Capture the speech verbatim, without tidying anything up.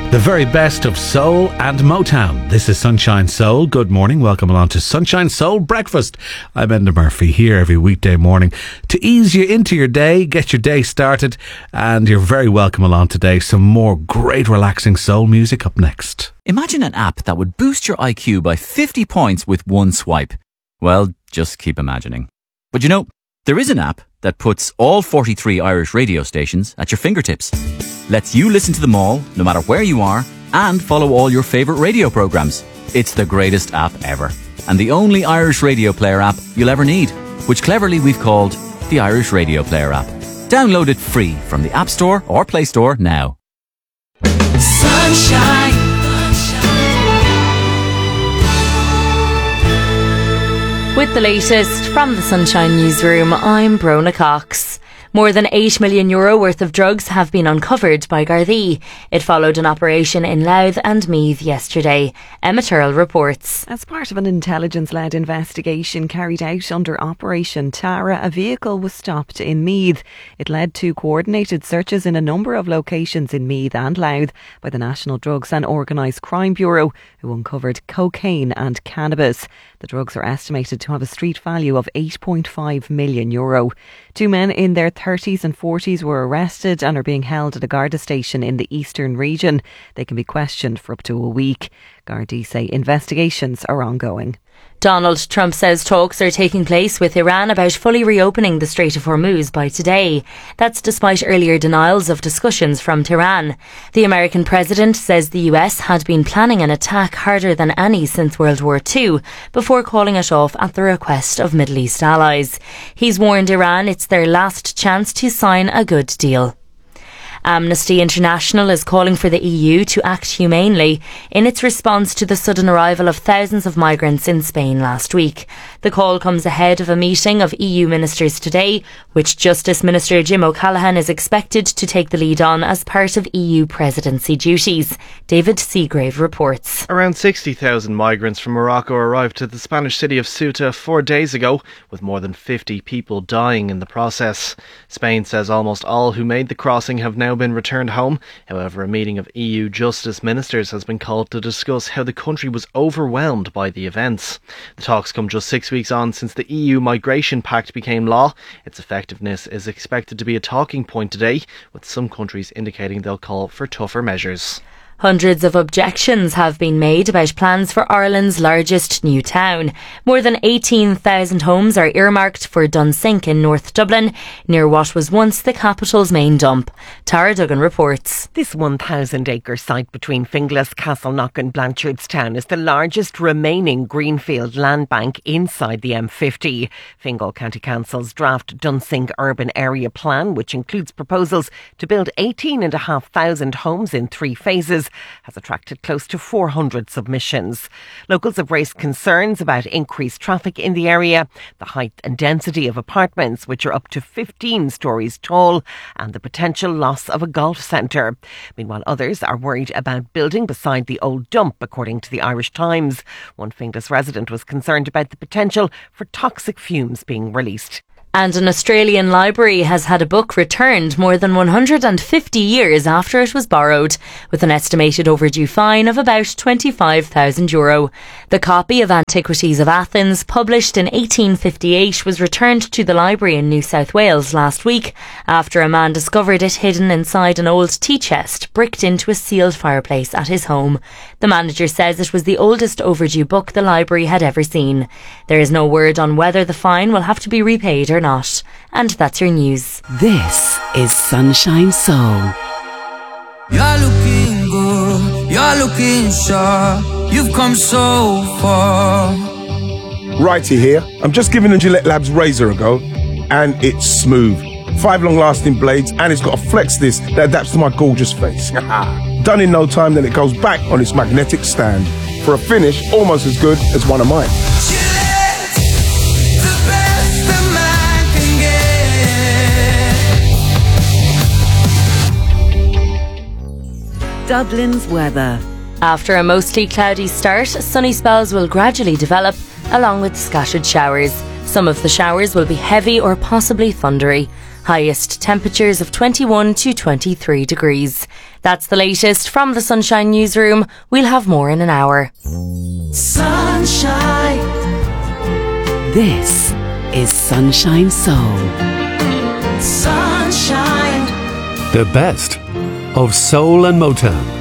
The very best of soul and Motown. This is Sunshine Soul. Good morning. Welcome along to Sunshine Soul Breakfast. I'm Enda Murphy here every weekday morning to ease you into your day, get your day started, and you're very welcome along today. Some more great relaxing soul music up next. Imagine an app that would boost your I Q by fifty points with one swipe. Well, just keep imagining. But you know, there is an app that puts all forty-three Irish radio stations at your fingertips. Lets you listen to them all, no matter where you are, and follow all your favourite radio programmes. It's the greatest app ever. And the only Irish radio player app you'll ever need, which cleverly we've called the Irish Radio Player app. Download it free from the App Store or Play Store now. Sunshine. With the latest from the Sunshine Newsroom, I'm Brona Cox. More than eight million euro worth of drugs have been uncovered by Gardaí. It followed an operation in Louth and Meath yesterday. Emma Turrell reports. As part of an intelligence-led investigation carried out under Operation Tara, a vehicle was stopped in Meath. It led to coordinated searches in a number of locations in Meath and Louth by the National Drugs and Organised Crime Bureau, who uncovered cocaine and cannabis. The drugs are estimated to have a street value of eight point five million euro. Two men in their thirties and forties were arrested and are being held at a Garda station in the eastern region. They can be questioned for up to a week. Gardaí say investigations are ongoing. Donald Trump says talks are taking place with Iran about fully reopening the Strait of Hormuz by today. That's despite earlier denials of discussions from Tehran. The American president says the U S had been planning an attack harder than any since World War Two, before calling it off at the request of Middle East allies. He's warned Iran it's their last chance to sign a good deal. Amnesty International is calling for the E U to act humanely in its response to the sudden arrival of thousands of migrants in Spain last week. The call comes ahead of a meeting of E U ministers today, which Justice Minister Jim O'Callaghan is expected to take the lead on as part of E U presidency duties. David Seagrave reports. Around sixty thousand migrants from Morocco arrived to the Spanish city of Ceuta four days ago, with more than fifty people dying in the process. Spain says almost all who made the crossing have now been returned home. However, a meeting of E U justice ministers has been called to discuss how the country was overwhelmed by the events. The talks come just six weeks on since the E U Migration Pact became law. Its effectiveness is expected to be a talking point today, with some countries indicating they'll call for tougher measures. Hundreds of objections have been made about plans for Ireland's largest new town. More than eighteen thousand homes are earmarked for Dunsink in North Dublin, near what was once the capital's main dump. Tara Duggan reports. This one thousand acre site between Finglas, Castleknock and Blanchardstown is the largest remaining greenfield land bank inside the M fifty. Fingal County Council's draft Dunsink Urban Area Plan, which includes proposals to build eighteen and a half thousand homes in three phases, has attracted close to four hundred submissions. Locals have raised concerns about increased traffic in the area, the height and density of apartments, which are up to fifteen storeys tall, and the potential loss of a golf centre. Meanwhile, others are worried about building beside the old dump, according to the Irish Times. One Finglas resident was concerned about the potential for toxic fumes being released. And an Australian library has had a book returned more than one hundred fifty years after it was borrowed, with an estimated overdue fine of about twenty-five thousand euro. The copy of Antiquities of Athens, published in eighteen fifty-eight, was returned to the library in New South Wales last week after a man discovered it hidden inside an old tea chest bricked into a sealed fireplace at his home. The manager says it was the oldest overdue book the library had ever seen. There is no word on whether the fine will have to be repaid or not. And that's your news. This is Sunshine Soul. You're looking good, you're looking sharp, you've come so far. Righty here. I'm just giving the Gillette Labs razor a go, and it's smooth. Five long-lasting blades, and it's got a flex disc that adapts to my gorgeous face. Done in no time, then it goes back on its magnetic stand for a finish almost as good as one of mine. Dublin's weather. After a mostly cloudy start, sunny spells will gradually develop, along with scattered showers. Some of the showers will be heavy or possibly thundery. Highest temperatures of twenty-one to twenty-three degrees. That's the latest from the Sunshine Newsroom. We'll have more in an hour. Sunshine. This is Sunshine Soul. Sunshine. The best of soul and Motown.